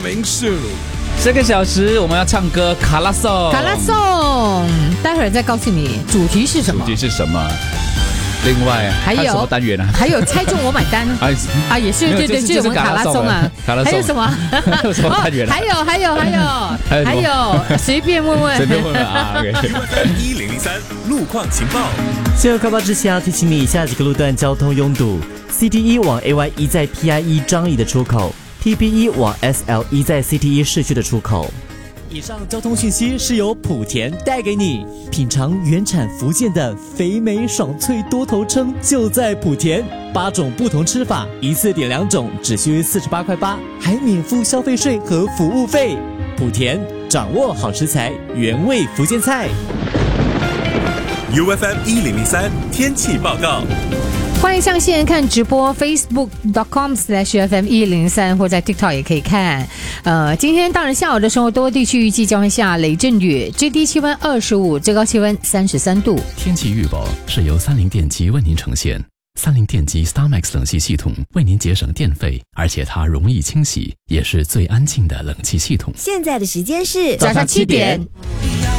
零事。 这个小时我们要唱歌卡拉颂， 卡拉颂，待会儿再告诉你主题是什么。 主题是什么？另外还有什么单元啊？ 还有猜中我买单啊，也是对对，就是我们卡拉颂啊。还有什么？ 还有什么单元啊？ 还有，随便问问， 随便问问啊。 1003路况情报。 信号开发之下，提醒你以下几个路段交通拥堵：CT1往 AY1在 PI1 张仪的出口，TP1往 SL1在 CT1 市区的出口。以上交通讯息是由莆田带给你。品尝原产福建的肥美爽脆多头鲭，就在莆田，8种不同吃法，一次点2种，只需48.8块，还免付消费税和服务费。莆田，掌握好食材，原味福建菜。 UFM 1003天气报告。 欢迎上线看直播 facebook.com/FM1003 或在 TikTok 也可以看。今天当然下午的时候，多地区预计将会下雷阵雨，最低气温25，最高气温33度。 天气预报是由30电机为您呈现。30电机 StarMax 冷气系统为您节省电费，而且它容易清洗，也是最安静的冷气系统。 现在的时间是早上7点。